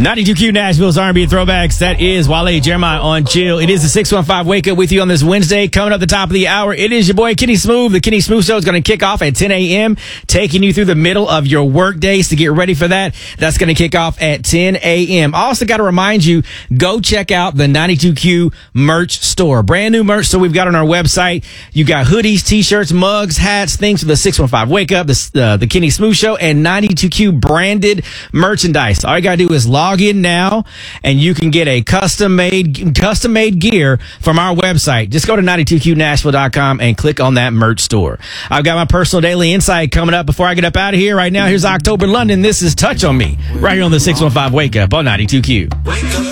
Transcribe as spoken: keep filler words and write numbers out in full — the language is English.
ninety-two Q Nashville's R and B Throwbacks. That is Wale Jeremiah on Chill. It is the six one five Wake Up with you on this Wednesday. Coming up the top of the hour, it is your boy Kenny Smooth. The Kenny Smooth Show is going to kick off at ten a.m., taking you through the middle of your work days to get ready for that. That's going to kick off at ten a.m. Also got to remind you, go check out the ninety-two Q merch store. Brand new merch store we've got on our website. You got hoodies, t-shirts, mugs, hats, things for the six one five Wake Up, the, uh, the Kenny Smooth Show, and ninety-two Q branded merchandise. All you got to do is log in now, and you can get a custom-made custom-made gear from our website. Just go to ninety-two Q Nashville dot com and click on that merch store. I've got my personal daily insight coming up before I get up out of here. Right now, here's October London. This is Touch on Me, right here on the six one five Wake Up on ninety-two Q.